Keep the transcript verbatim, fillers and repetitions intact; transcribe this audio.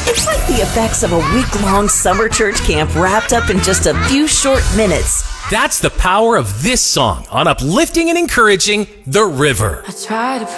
It's like the effects of a week-long summer church camp wrapped up in just a few short minutes. That's the power of this song on uplifting and encouraging The River. I try to